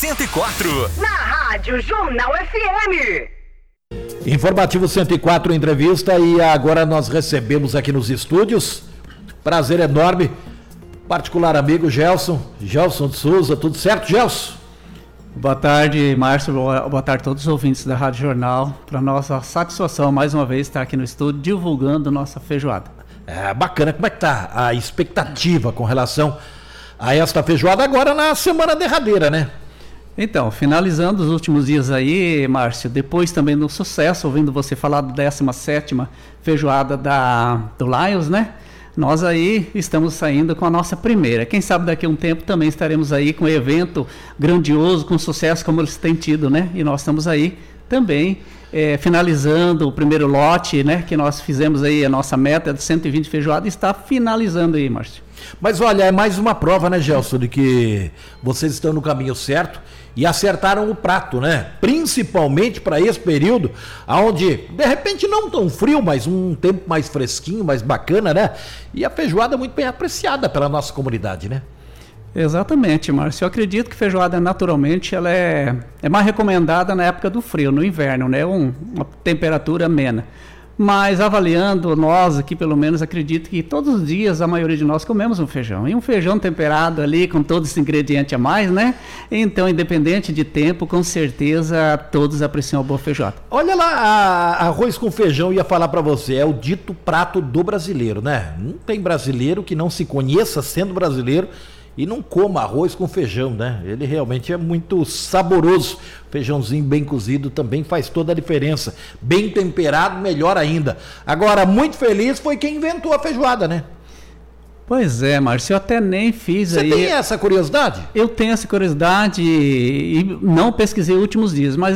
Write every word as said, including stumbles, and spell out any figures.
cento e quatro. Na Rádio Jornal F M. Informativo cento e quatro, entrevista, e agora nós recebemos aqui nos estúdios, prazer enorme, particular amigo Gelson, Gelson de Souza. Tudo certo, Gelson? Boa tarde, Márcio, boa tarde a todos os ouvintes da Rádio Jornal. Para nossa satisfação, mais uma vez, estar aqui no estúdio divulgando nossa feijoada. É, bacana. Como é que tá a expectativa com relação a esta feijoada agora na semana derradeira, né? Então, finalizando os últimos dias aí, Márcio, depois também do sucesso, ouvindo você falar da décima sétima feijoada da, do Lions, né? Nós aí estamos saindo com a nossa primeira. Quem sabe daqui a um tempo também estaremos aí com um evento grandioso, com sucesso como eles têm tido, né? E nós estamos aí também é, finalizando o primeiro lote, né? Que nós fizemos aí, a nossa meta de cento e vinte feijoadas, está finalizando aí, Márcio. Mas olha, é mais uma prova, né, Gelson, de que vocês estão no caminho certo e acertaram o prato, né? Principalmente para esse período, onde, de repente, não tão frio, mas um tempo mais fresquinho, mais bacana, né? E a feijoada é muito bem apreciada pela nossa comunidade, né? Exatamente, Márcio. Eu acredito que feijoada, naturalmente, ela é, é mais recomendada na época do frio, no inverno, né? Um, uma temperatura amena. Mas avaliando, nós aqui pelo menos acredito que todos os dias a maioria de nós comemos um feijão. E um feijão temperado ali com todos os ingredientes a mais, né? Então, independente de tempo, com certeza todos apreciam a boa feijoada. Olha lá, a, arroz com feijão, ia falar pra você, é o dito prato do brasileiro, né? Não tem brasileiro que não se conheça sendo brasileiro e não coma arroz com feijão, né? Ele realmente é muito saboroso. Feijãozinho bem cozido também faz toda a diferença. Bem temperado, melhor ainda. Agora, muito feliz foi quem inventou a feijoada, né? Pois é, Márcio, eu até nem fiz Você aí... Você tem essa curiosidade? Eu tenho essa curiosidade e não pesquisei últimos dias, mas